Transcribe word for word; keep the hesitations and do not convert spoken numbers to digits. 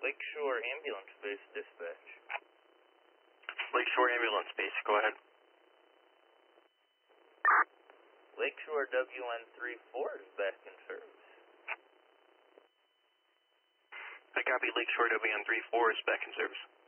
Lakeshore Ambulance Base dispatch. Lakeshore Ambulance Base, go ahead. Lakeshore W N thirty-four is back in service. I copy. Lakeshore W N thirty-four is back in service.